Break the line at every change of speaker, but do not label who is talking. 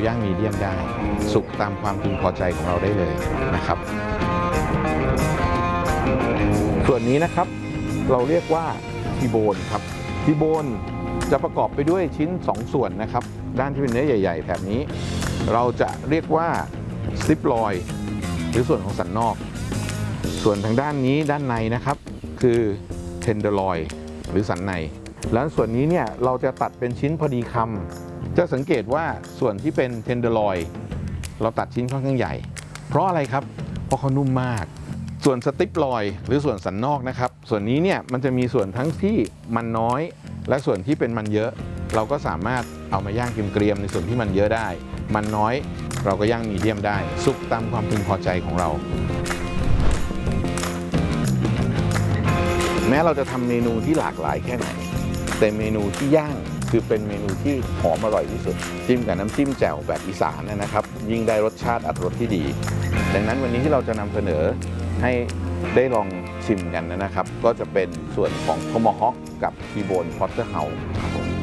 ย่างมีเดียมได้สุกตามความพึงพอใจของเราได้เลยนะครับส่วนนี้นะครับเราเรียกว่าทีโบนครับทีโบนจะประกอบไปด้วยชิ้น2ส่วนนะครับด้านที่เป็นเนื้อใหญ่ๆแบบนี้เราจะเรียกว่าสติปลอยหรือส่วนของสันนอกส่วนทางด้านนี้ด้านในนะครับคือเทนเดอร์ลอยหรือสันในแล้วส่วนนี้เนี่ยเราจะตัดเป็นชิ้นพอดีคำจะสังเกตว่าส่วนที่เป็นเทนเดอร์ลอยเราตัดชิ้นค่อนข้างใหญ่เพราะอะไรครับเพราะเขานุ่มมากส่วนสติปลอยหรือส่วนสันนอกนะครับส่วนนี้เนี่ยมันจะมีส่วนทั้งที่มันน้อยและส่วนที่เป็นมันเยอะเราก็สามารถเอามาย่างเกรียมๆในส่วนที่มันเยอะได้มันน้อยเราก็ย่างมีเดียมได้สุกตามความพึงพอใจของเราแม้เราจะทำเมนูที่หลากหลายแค่ไหนแต่เมนูที่ย่างคือเป็นเมนูที่หอมอร่อยที่สุดจิ้มกับน้ำจิ้มแจ่วแบบอีสานนะครับยิ่งได้รสชาติอรรถรสที่ดีดังนั้นวันนี้ที่เราจะนำเสนอให้ได้ลองชิมกันนะครับก็จะเป็นส่วนของโทมาฮอคกับทีโบนพอตเตอร์เฮาส์